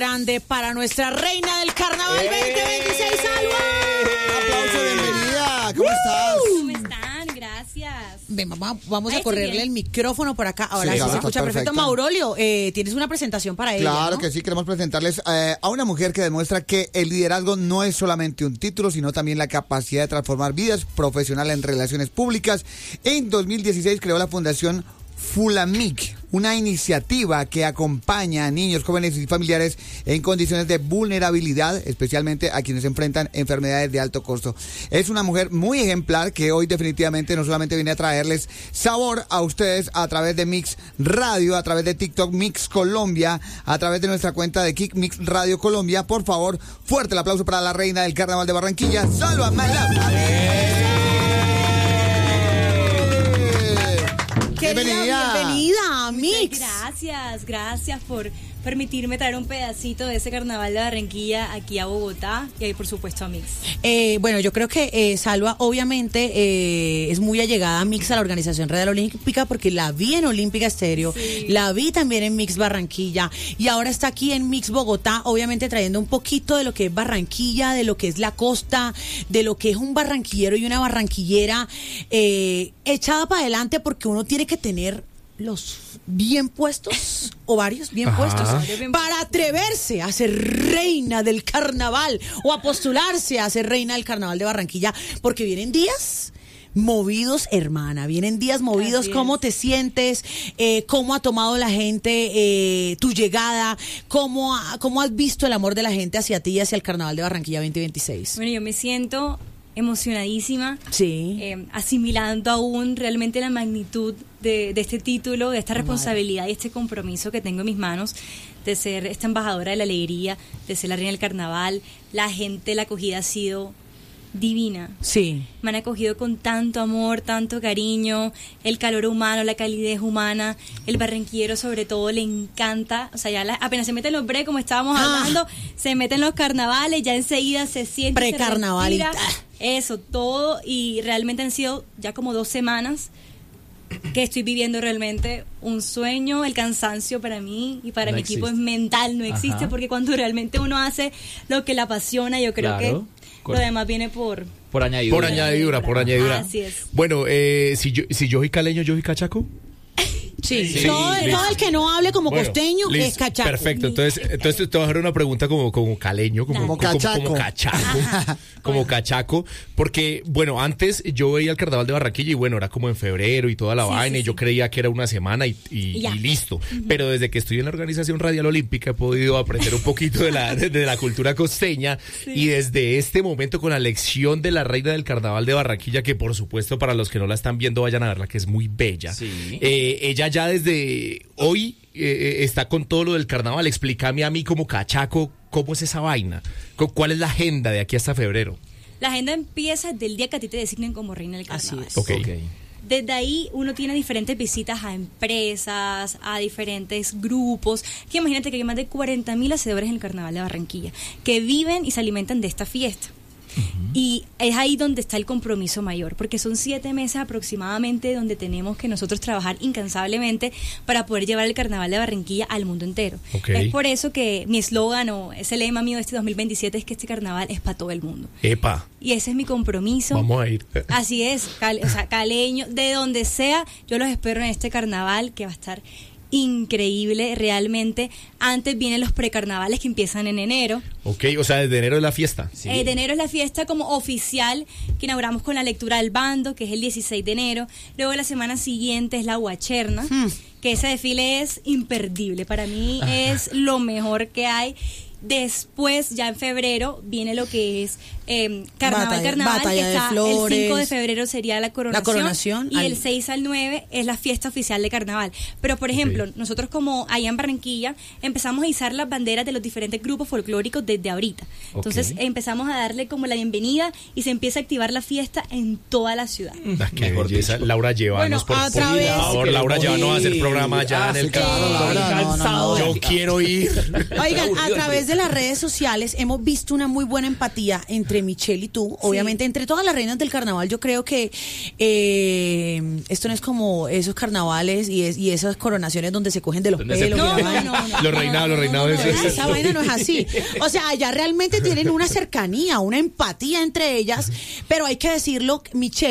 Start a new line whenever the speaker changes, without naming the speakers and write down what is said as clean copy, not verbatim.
Grande para nuestra reina del carnaval 2026, Salva.
Un aplauso, bienvenida. ¿Cómo estás?
¿Cómo están? Gracias.
Ven, vamos a correrle el micrófono por acá. Ahora sí,
claro,
se escucha perfecto.
perfecta.
Maurolio, tienes una presentación para ella,
Claro
¿no?
que sí, queremos presentarles a una mujer que demuestra que el liderazgo no es solamente un título, sino también la capacidad de transformar vidas, profesional en relaciones públicas. En 2016 creó la Fundación Fulamic, una iniciativa que acompaña a niños, jóvenes y familiares en condiciones de vulnerabilidad, especialmente a quienes enfrentan enfermedades de alto costo. Es una mujer muy ejemplar que hoy definitivamente no solamente viene a traerles sabor a ustedes a través de Mix Radio, a través de TikTok Mix Colombia, a través de nuestra cuenta de Kick Mix Radio Colombia. Por favor, fuerte el aplauso para la reina del Carnaval de Barranquilla, Salva Mala.
Bienvenida, Mix.
Gracias por permitirme traer un pedacito de ese carnaval de Barranquilla aquí a Bogotá y ahí por supuesto a Mix.
Bueno, yo creo que Salva obviamente es muy allegada a Mix, a la Organización Radial Olímpica, porque la vi en Olímpica Estéreo,
sí.
La vi también en Mix Barranquilla y ahora está aquí en Mix Bogotá, obviamente trayendo un poquito de lo que es Barranquilla, de lo que es la costa, de lo que es un barranquillero y una barranquillera echada para adelante, porque uno tiene que tener los bien puestos, ovarios bien puestos, para atreverse a ser reina del carnaval o a postularse a ser reina del carnaval de Barranquilla, porque vienen días movidos, hermana, vienen días movidos. ¿Cómo te sientes? ¿Cómo ha tomado la gente tu llegada? ¿Cómo has visto el amor de la gente hacia ti y hacia el carnaval de Barranquilla 2026?
Bueno, yo me siento emocionadísima,
sí,
asimilando aún realmente la magnitud de este título, de esta responsabilidad y este compromiso que tengo en mis manos de ser esta embajadora de la alegría, de ser la reina del carnaval. La gente, la acogida ha sido divina.
Sí.
Me han acogido con tanto amor, tanto cariño, el calor humano, la calidez humana, el barranquillero sobre todo le encanta, o sea, ya apenas se meten los breaks, como estábamos hablando, se meten los carnavales, ya enseguida se siente,
precarnaval y
eso, todo, y realmente han sido ya como 2 semanas que estoy viviendo realmente un sueño. El cansancio para mí y para mi equipo es mental, no existe, porque cuando realmente uno hace lo que le apasiona, yo creo que lo demás viene por añadidura.
Por añadidura.
Así es.
Bueno, si yo soy caleño, yo soy cachaco.
Sí. Todo el que no hable como costeño es cachaco.
Perfecto, entonces te voy a hacer una pregunta como caleño, como cachaco, porque bueno, antes yo veía el carnaval de Barranquilla y bueno, era como en febrero y toda la vaina, y yo creía que era una semana y listo. Pero desde que estoy en la Organización Radial Olímpica he podido aprender un poquito de la cultura costeña, y desde este momento con la lección de la reina del carnaval de Barranquilla, que por supuesto para los que no la están viendo vayan a verla, que es muy bella. Ella ya desde hoy está con todo lo del carnaval. Explícame a mí como cachaco, ¿cómo es esa vaina? ¿Cuál es la agenda de aquí hasta febrero?
La agenda empieza del día que a ti te designen como reina del carnaval.
Así es.
Okay.
Desde ahí uno tiene diferentes visitas a empresas, a diferentes grupos. Que imagínate que hay más de 40.000 hacedores en el carnaval de Barranquilla que viven y se alimentan de esta fiesta. Y es ahí donde está el compromiso mayor, porque son 7 meses aproximadamente donde tenemos que nosotros trabajar incansablemente para poder llevar el carnaval de Barranquilla al mundo entero. Es por eso que mi eslogan o ese lema mío de este 2027 es que este carnaval es para todo el mundo.
¡Epa!
Y ese es mi compromiso.
Vamos a ir.
Así es, caleño, de donde sea, yo los espero en este carnaval que va a estar increíble realmente. Antes vienen los precarnavales que empiezan en enero.
Ok, o sea, desde enero es la fiesta.
De enero es la fiesta como oficial, que inauguramos con la lectura del bando, que es el 16 de enero. Luego la semana siguiente es la guacherna, que ese desfile es imperdible. Para mí es lo mejor que hay. Después, ya en febrero, viene lo que es carnaval, que está el 5 de febrero sería la coronación y el 6 al 9 es la fiesta oficial de carnaval. Pero, por ejemplo, nosotros como allá en Barranquilla empezamos a izar las banderas de los diferentes grupos folclóricos desde ahorita. Entonces empezamos a darle como la bienvenida y se empiza a activar la fiesta en toda la ciudad.
Qué belleza. Laura, llévanos por favor, Laura, llévanos a hacer programa allá en el carnaval.
Yo
quiero ir.
Oigan, a través de las redes sociales hemos visto una muy buena empatía entre Michelle y tú. Obviamente, entre todas las reinas del carnaval, yo creo que esto no es como esos carnavales y esas coronaciones donde se cogen de los pelos.
No.
Los reinados.
Esa vaina no es así. O sea, allá realmente tienen una cercanía, una empatía entre ellas, pero hay que decirlo, Michelle